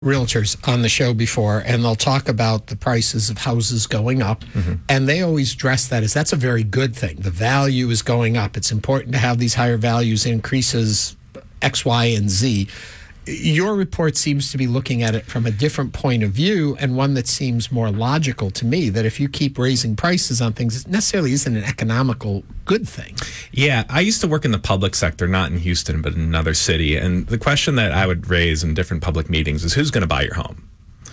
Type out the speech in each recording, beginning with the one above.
realtors on the show before, and they'll talk about the prices of houses going up, and they always dress that as that's a very good thing. The value is going up. It's important to have these higher values, increases X, Y, and Z. Your report seems to be looking at it from a different point of view, and one that seems more logical to me, that if you keep raising prices on things, it necessarily isn't an economical good thing. Yeah, I used to work in the public sector, not in Houston, but in another city. And the question that I would raise in different public meetings is, who's going to buy your home?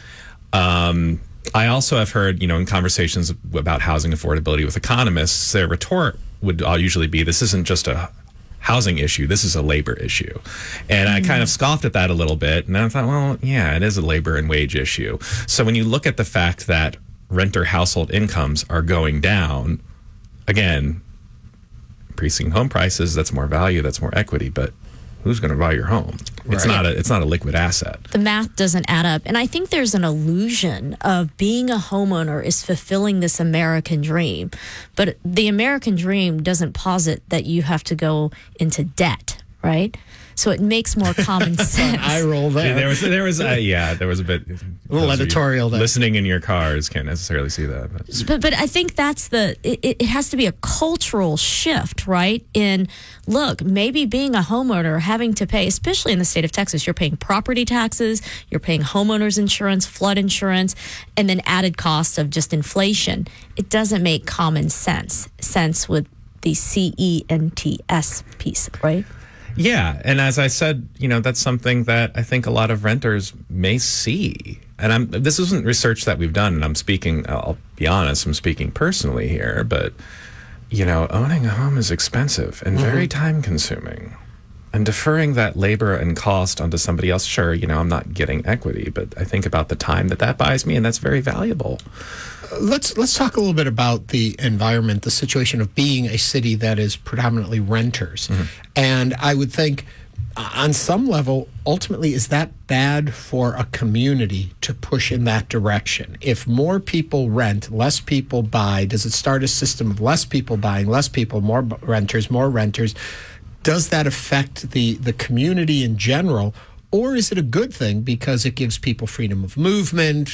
I also have heard, in conversations about housing affordability with economists, their retort would usually be, this isn't just a housing issue, this is a labor issue. And I kind of scoffed at that a little bit, and I thought, well, yeah, it is a labor and wage issue. So when you look at the fact that renter household incomes are going down, again, increasing home prices, that's more value, that's more equity, but who's going to buy your home? It's not a liquid asset. The math doesn't add up. And I think there's an illusion of being a homeowner is fulfilling this American dream. But the American dream doesn't posit that you have to go into debt, right? So it makes more common sense. I roll there. There was a bit. A little editorial there. Listening in your cars can't necessarily see that. But I think that's it has to be a cultural shift, right? Look, maybe being a homeowner, having to pay, especially in the state of Texas, you're paying property taxes, you're paying homeowners insurance, flood insurance, and then added costs of just inflation. It doesn't make common sense with the CENTS piece, right? Yeah, and as I said, that's something that I think a lot of renters may see. And this isn't research that we've done, and I'll be honest, I'm speaking personally here, but, owning a home is expensive and very time-consuming. And deferring that labor and cost onto somebody else, sure, I'm not getting equity, but I think about the time that buys me, and that's very valuable. Let's talk a little bit about the environment, the situation of being a city that is predominantly renters. And I would think on some level, ultimately, is that bad for a community to push in that direction? If more people rent, less people buy, does it start a system of less people buying, less people, more renters, more renters? Does that affect the community in general? Or is it a good thing because it gives people freedom of movement,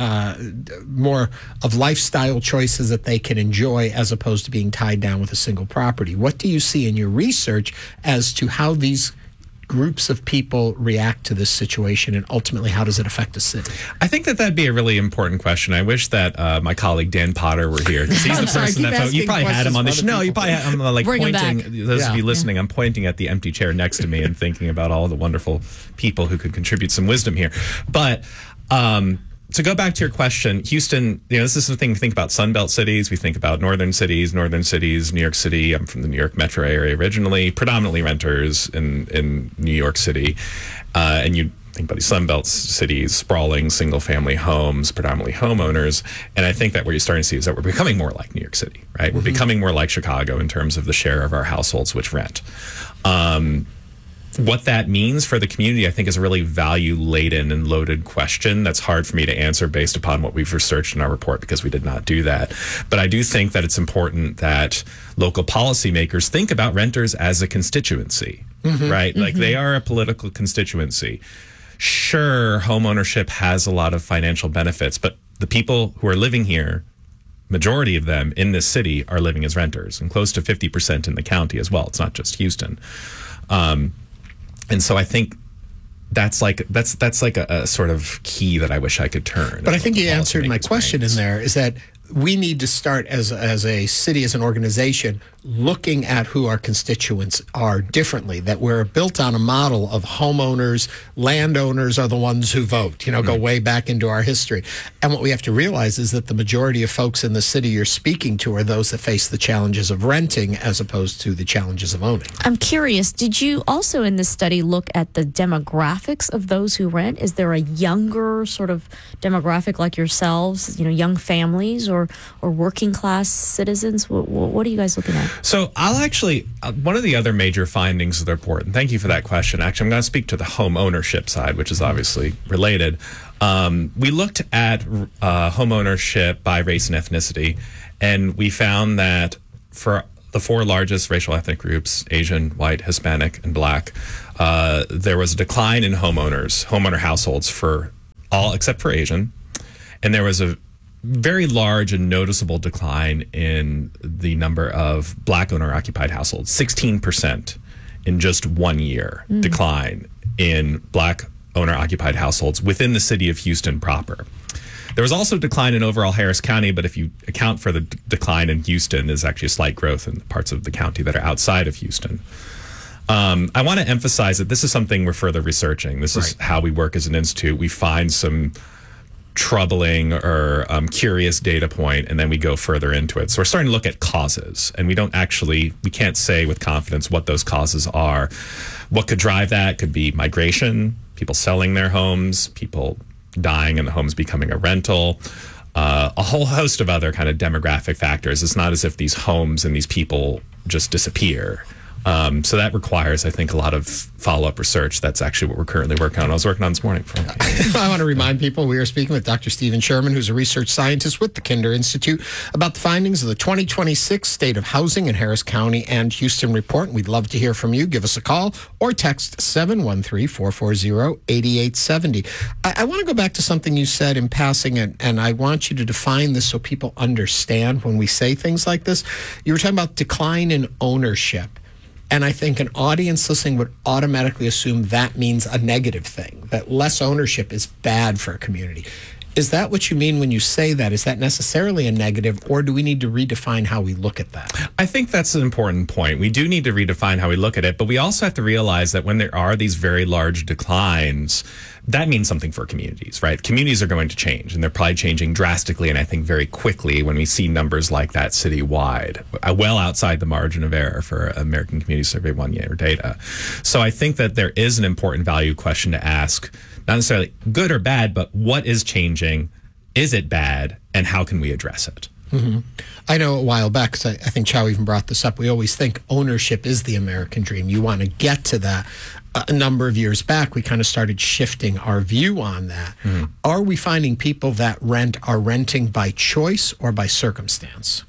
more of lifestyle choices that they can enjoy as opposed to being tied down with a single property? What do you see in your research as to how these groups of people react to this situation, and ultimately how does it affect the city? I think that'd be a really important question. I wish that my colleague Dan Potter were here, because he's the person that you probably had him on the show. No, you probably had him pointing. Those of you listening, I'm pointing at the empty chair next to me and thinking about all the wonderful people who could contribute some wisdom here. But to go back to your question, Houston, this is the thing, we think about Sunbelt cities, we think about northern cities, New York City. I'm from the New York metro area originally, predominantly renters in New York City. And you think about these Sunbelt cities, sprawling single-family homes, predominantly homeowners. And I think that what you're starting to see is that we're becoming more like New York City, right? We're becoming more like Chicago in terms of the share of our households which rent. What that means for the community, I think, is a really value-laden and loaded question that's hard for me to answer based upon what we've researched in our report, because we did not do that. But I do think that it's important that local policymakers think about renters as a constituency, right? Like, they are a political constituency. Sure, homeownership has a lot of financial benefits, but the people who are living here, majority of them in this city, are living as renters, and close to 50% in the county as well. It's not just Houston. And so I think that's like a sort of key that I wish I could turn. But I think you answered my question in there, is that we need to start as a city, as an organization, looking at who our constituents are differently, that we're built on a model of homeowners, landowners are the ones who vote, go way back into our history. And what we have to realize is that the majority of folks in the city you're speaking to are those that face the challenges of renting as opposed to the challenges of owning. I'm curious, did you also in this study look at the demographics of those who rent? Is there a younger sort of demographic like yourselves, young families or working class citizens? What are you guys looking at? So I'll actually, one of the other major findings of the report, and thank you for that question. Actually, I'm going to speak to the home ownership side, which is obviously related. We looked at home ownership by race and ethnicity, and we found that for the four largest racial ethnic groups, Asian, white, Hispanic, and Black, there was a decline in homeowner households for all except for Asian. And there was a very large and noticeable decline in the number of Black owner-occupied households, 16% in just 1 year decline in Black owner-occupied households within the city of Houston proper. There was also a decline in overall Harris County, but if you account for the decline in Houston, there's actually a slight growth in parts of the county that are outside of Houston. I want to emphasize that this is something we're further researching. This is how we work as an institute. We find some troubling or curious data point, and then we go further into it. So we're starting to look at causes, and we can't say with confidence what those causes are. What could drive that? Could be migration, people selling their homes, people dying and the homes becoming a rental, a whole host of other kind of demographic factors. It's not as if these homes and these people just disappear. So that requires, I think, a lot of follow-up research. That's actually what we're currently working on. I was working on this morning. I want to remind people we are speaking with Dr. Stephen Sherman, who's a research scientist with the Kinder Institute, about the findings of the 2026 State of Housing in Harris County and Houston report. We'd love to hear from you. Give us a call or text 713-440-8870. I want to go back to something you said in passing, and I want you to define this so people understand when we say things like this. You were talking about decline in ownership. And I think an audience listening would automatically assume that means a negative thing, that less ownership is bad for a community. Is that what you mean when you say that? Is that necessarily a negative, or do we need to redefine how we look at that? I think that's an important point. We do need to redefine how we look at it, but we also have to realize that when there are these very large declines, that means something for communities, right? Communities are going to change, and they're probably changing drastically, and I think very quickly when we see numbers like that citywide, well outside the margin of error for American Community Survey 1 year data. So I think that there is an important value question to ask, not necessarily good or bad, but what is changing? Is it bad? And how can we address it? Mm-hmm. I know a while back, because I think Chow even brought this up, we always think ownership is the American dream. You want to get to that. A number of years back, we kind of started shifting our view on that. Mm-hmm. Are we finding people that rent are renting by choice or by circumstance?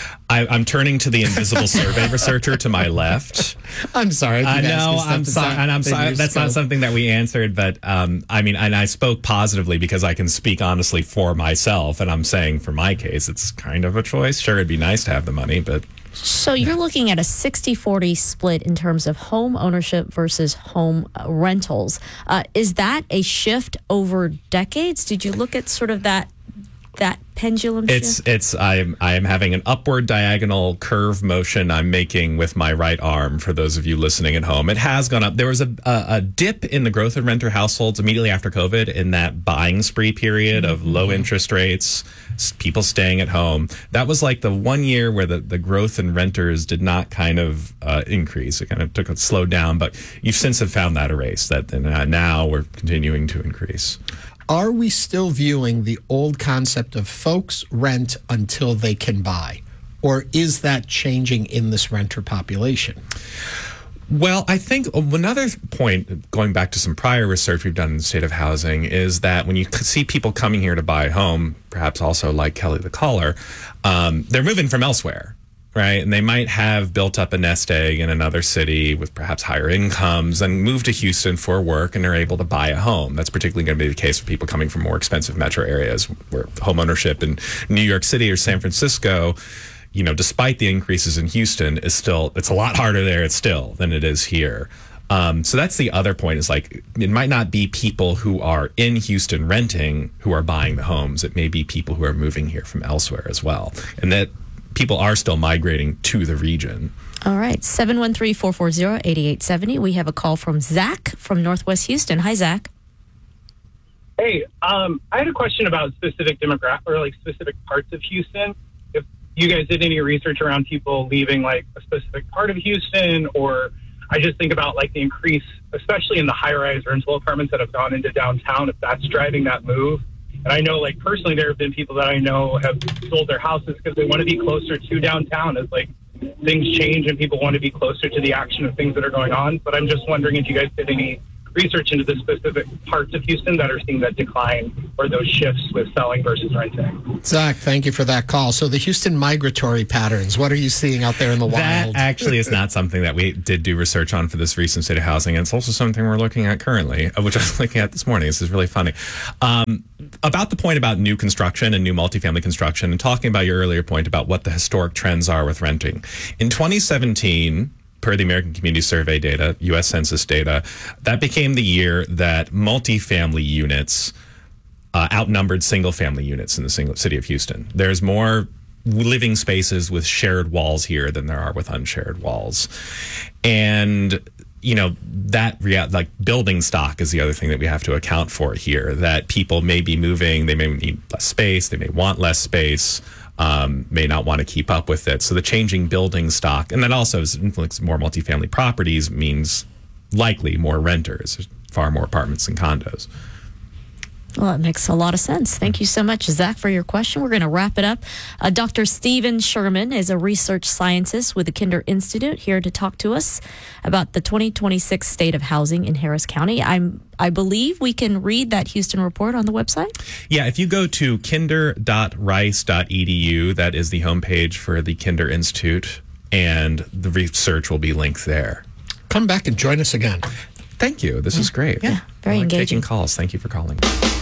I'm turning to the invisible survey researcher to my left. I'm sorry. I know. I'm sorry. And I'm sorry. That's not something that we answered. But I mean, and I spoke positively because I can speak honestly for myself. And I'm saying for my case, it's kind of a choice. Sure, it'd be nice to have the money, but. So you're looking at a 60-40 split in terms of home ownership versus home rentals. Is that a shift over decades? Did you look at sort of that pendulum shift? I am having an upward diagonal curve motion I'm making with my right arm for those of you listening at home. It has gone up. There was a dip in the growth of renter households immediately after COVID in that buying spree period of low interest rates, people staying at home. That was like the 1 year where the growth in renters did not kind of increase. It kind of slowed down, but you've since have found that erase, that now we're continuing to increase. Are we still viewing the old concept of folks rent until they can buy? Or is that changing in this renter population? Well, I think another point, going back to some prior research we've done in the state of housing, is that when you see people coming here to buy a home, perhaps also like Kelly the caller, they're moving from elsewhere. Right. And they might have built up a nest egg in another city with perhaps higher incomes and move to Houston for work, and they're able to buy a home. That's particularly going to be the case for people coming from more expensive metro areas where home ownership in New York City or San Francisco, you know, despite the increases in Houston, it's a lot harder there than it is here. So that's the other point, is like, it might not be people who are in Houston renting who are buying the homes. It may be people who are moving here from elsewhere as well. And that people are still migrating to the region. All right. 713-440-8870. We have a call from Zach from Northwest Houston. Hi, Zach. Hey, I had a question about specific demographic or like specific parts of Houston. If you guys did any research around people leaving like a specific part of Houston, or I just think about like the increase, especially in the high-rise rental apartments that have gone into downtown, if that's driving that move. And I know, like, personally, there have been people that I know have sold their houses because they want to be closer to downtown as, like, things change and people want to be closer to the action of things that are going on. But I'm just wondering if you guys did any research into the specific parts of Houston that are seeing that decline or those shifts with selling versus renting. Zach, thank you for that call. So the Houston migratory patterns, what are you seeing out there in the wild? That actually is not something that we did do research on for this recent state of housing. And it's also something we're looking at currently, which I was looking at this morning. This is really funny. About the point about new construction and new multifamily construction, and talking about your earlier point about what the historic trends are with renting. In 2017, per the American Community Survey data, U.S. Census data, that became the year that multifamily units outnumbered single-family units in the city of Houston. There's more living spaces with shared walls here than there are with unshared walls. And that like building stock is the other thing that we have to account for here, that people may be moving, they may need less space, they may want less space, may not want to keep up with it. So the changing building stock, and that also is influencing more multifamily properties, means likely more renters. There's far more apartments than condos. Well, it makes a lot of sense. Thank you so much, Zach, for your question. We're going to wrap it up. Dr. Stephen Sherman is a research scientist with the Kinder Institute, here to talk to us about the 2026 state of housing in Harris County. I believe we can read that Houston report on the website. Yeah, if you go to kinder.rice.edu, that is the homepage for the Kinder Institute, and the research will be linked there. Come back and join us again. Thank you. This is great. Yeah, very engaging. Taking calls. Thank you for calling.